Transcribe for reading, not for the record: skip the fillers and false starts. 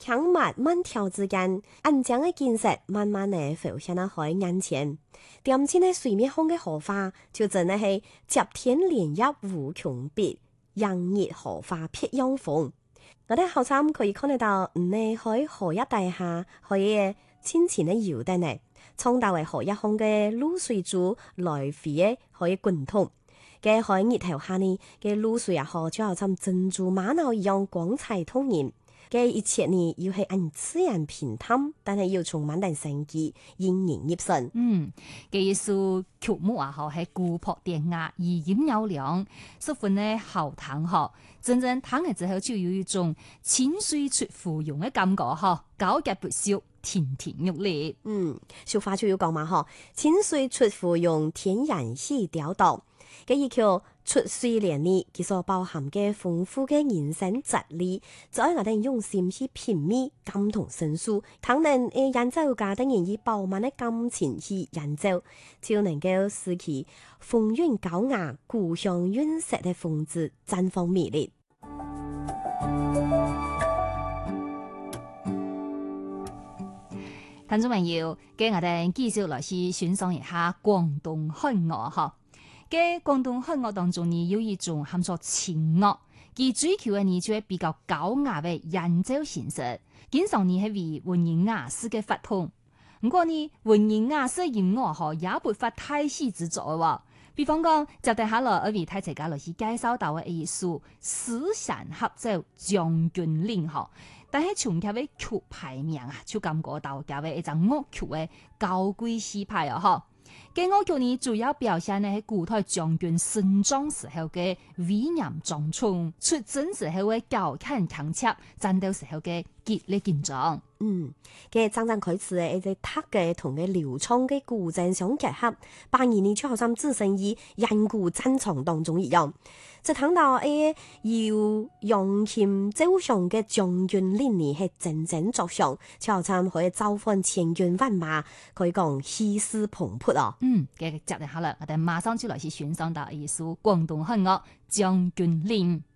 強慢慢條之間，安將嘅景色慢慢地浮現喺海眼前。點前喺水面上嘅荷花，就真係係接天蓮葉無窮別，映日荷花別樣紅。我哋後生可以看得到，喺荷葉底下可以淺淺嘅搖得呢，衝到嘅荷葉上嘅露水珠來回嘅可以滾動。嘅海日頭下呢嘅露水啊，好就好似珍珠瑪瑙一樣光彩通豔。嘅一切呢，要係按自然平淡，但係要充滿定生機，引人入勝。 嘅一首曲目啊，嗬係古樸典雅，餘音悠揚，十分呢好聽嗬。真正聽嘅之後，就有一種清水出芙蓉嘅感覺嗬，高潔不朽，亭亭玉立。 俗話就要講嘛嗬，清水出芙蓉，天然喜雕豆。嘅一條出水蓮呢，其所包含嘅豐富嘅人生哲理，就喺我哋用心去品味、感同身受，倘能演奏家等人以飽滿嘅感情去演奏，就能夠使其風韻高雅、古香韻色嘅風姿綻放魅力。 聽眾朋友，嘅我哋繼續來去欣賞一下廣東漢樂嗬。嘅廣東漢樂當中呢，有一種喊做清樂，佢追求嘅呢就係比較高雅嘅演奏形式，經常呢係為文人雅士嘅發通。不過呢，文人雅士音樂嗬也不乏太戲之作嘅，比方講接地下來一位太齊家來去介紹到嘅一首《詩仙合奏《將軍令》嗬，但係從佢嘅曲牌名啊，就感覺到佢嘅一種樂曲嘅高貴氣派啊嗬。嘅樂曲呢，主要表現呢係古代將軍勝仗時候嘅威嚴壯寵，出征時候嘅高侃鏗鏘，戰鬥時候嘅激烈緊張。 嘅真正開始嘅一隻塔嘅同嘅流暢嘅古鎮相結合，扮演呢就好似置身於人古戰場當中一樣。就睇到要用劍走上嘅將軍令呢係真正作上，就好似可以召喚千軍萬馬，可以講氣勢磅礴啊。 嘅接地下來，我哋馬上就來去欣賞到一首廣東漢樂《將軍令》。